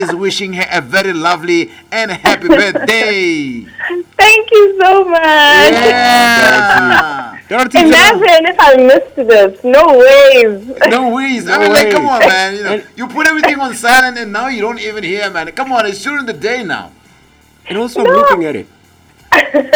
is wishing her a very lovely and happy birthday. Thank you so much. Dorothy. Yeah. Dorothy, Imagine if I missed this. No ways. No worries. I No mean, like, come way. on, man. And, You put everything on silent and now you don't even hear, man. Come on, it's during the day now. and also, I'm No. looking at it.